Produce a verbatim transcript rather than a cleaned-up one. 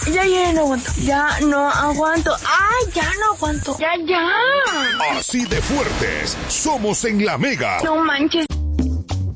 Ya, ya, no aguanto. Ya no aguanto. ¡Ay, ya no aguanto! ¡Ya, ya! Así de fuertes somos en La Mega. No manches,